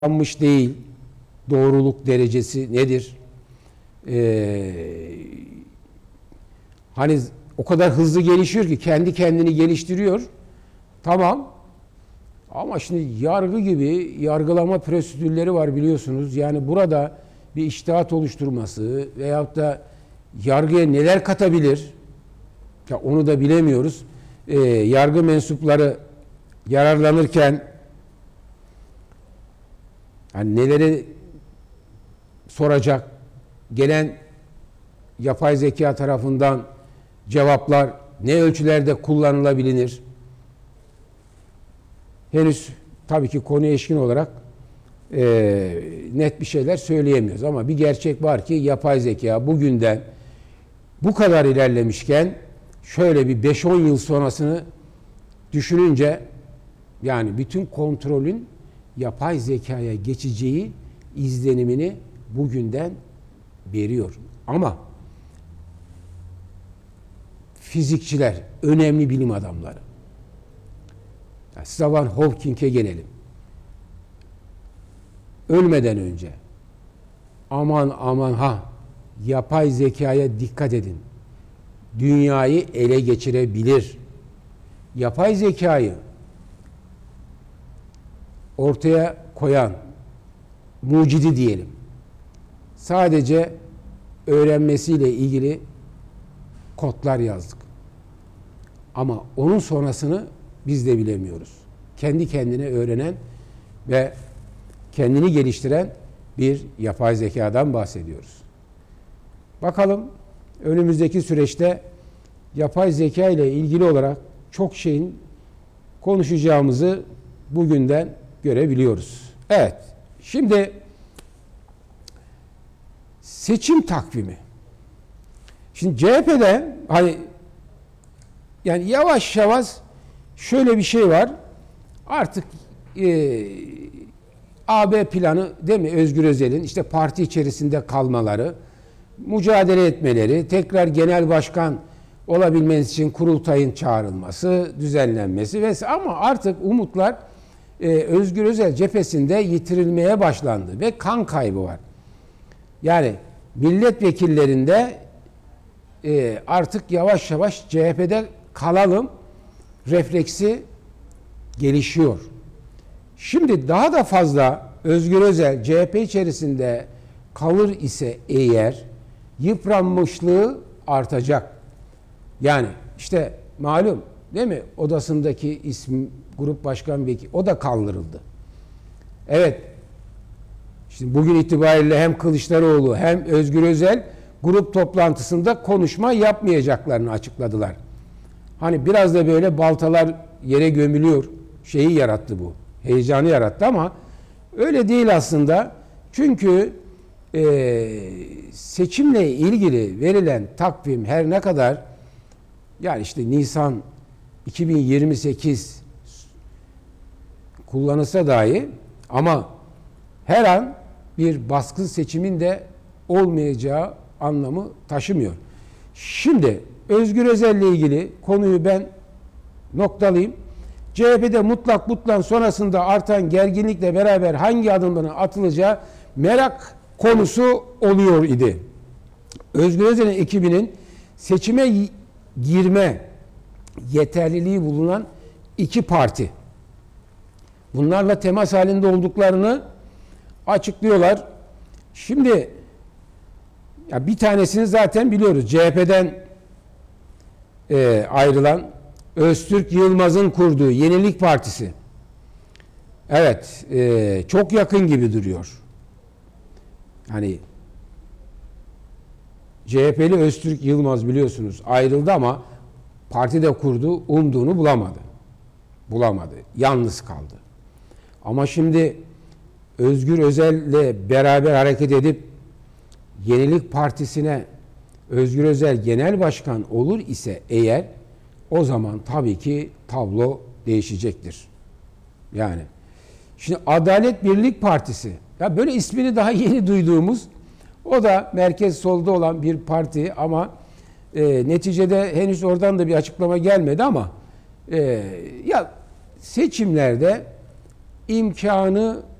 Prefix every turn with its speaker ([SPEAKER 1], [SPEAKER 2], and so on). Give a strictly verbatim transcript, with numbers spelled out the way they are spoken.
[SPEAKER 1] Yanlış değil. Doğruluk derecesi nedir? Ee, hani o kadar hızlı gelişiyor ki kendi kendini geliştiriyor. Tamam. Ama şimdi yargı gibi yargılama prosedürleri var biliyorsunuz. Yani burada bir içtihat oluşturması veyahut da yargıya neler katabilir? Ya onu da bilemiyoruz. Ee, yargı mensupları yararlanırken yani neleri soracak, gelen yapay zeka tarafından cevaplar ne ölçülerde kullanılabilir? Henüz tabii ki konuya ilişkin olarak e, net bir şeyler söyleyemiyoruz. Ama bir gerçek var ki yapay zeka bugünden bu kadar ilerlemişken şöyle bir beş on yıl sonrasını düşününce yani bütün kontrolün yapay zekaya geçeceği izlenimini bugünden veriyor. Ama fizikçiler, önemli bilim adamları. Yani Stephen Hawking'e gelelim. Ölmeden önce aman aman ha yapay zekaya dikkat edin. Dünyayı ele geçirebilir. Yapay zekayı ortaya koyan mucidi diyelim. Sadece öğrenmesiyle ilgili kodlar yazdık. Ama onun sonrasını biz de bilemiyoruz. Kendi kendine öğrenen ve kendini geliştiren bir yapay zekadan bahsediyoruz. Bakalım önümüzdeki süreçte yapay zeka ile ilgili olarak çok şeyin konuşacağımızı bugünden görebiliyoruz. Evet, şimdi seçim takvimi. Şimdi C H P'de hani yani yavaş yavaş şöyle bir şey var. Artık e, A B planı değil mi? Özgür Özel'in işte parti içerisinde kalmaları, mücadele etmeleri, tekrar genel başkan olabilmeniz için kurultayın çağrılması, düzenlenmesi vesaire. Ama artık umutlar e, Özgür Özel cephesinde yitirilmeye başlandı ve kan kaybı var. Yani milletvekillerinde e, artık yavaş yavaş C H P'de kalalım refleksi gelişiyor. Şimdi daha da fazla Özgür Özel C H P içerisinde kalır ise eğer yıpranmışlığı artacak. Yani işte malum değil mi? Odasındaki isim grup başkan vekili o da kaldırıldı. Evet. Şimdi bugün itibariyle hem Kılıçdaroğlu hem Özgür Özel grup toplantısında konuşma yapmayacaklarını açıkladılar. Hani biraz da böyle baltalar yere gömülüyor şeyi yarattı bu. Heyecanı yarattı ama öyle değil aslında. Çünkü e, seçimle ilgili verilen takvim her ne kadar yani işte Nisan iki bin yirmi sekiz kullanılsa dahi ama her an bir baskın seçimin de olmayacağı anlamı taşımıyor. Şimdi Özgür Özel'le ilgili konuyu ben noktalayayım. C H P'de mutlak mutlak sonrasında artan gerginlikle beraber hangi adımların atılacağı merak konusu oluyor idi. Özgür Özel'in ekibinin seçime girme yeterliliği bulunan iki parti. Bunlarla temas halinde olduklarını açıklıyorlar. Şimdi ya bir tanesini zaten biliyoruz. C H P'den e, ayrılan Öztürk Yılmaz'ın kurduğu Yenilik Partisi. Evet, e, çok yakın gibi duruyor. Hani C H P'li Öztürk Yılmaz biliyorsunuz ayrıldı ama parti de kurdu, umduğunu bulamadı. Bulamadı. Yalnız kaldı. Ama şimdi Özgür Özel'le beraber hareket edip Yenilik Partisi'ne Özgür Özel genel başkan olur ise eğer o zaman tabii ki tablo değişecektir. Yani şimdi Adalet Birlik Partisi ya böyle ismini daha yeni duyduğumuz o da merkez solda olan bir parti ama e, neticede henüz oradan da bir açıklama gelmedi ama e, ya seçimlerde imkanı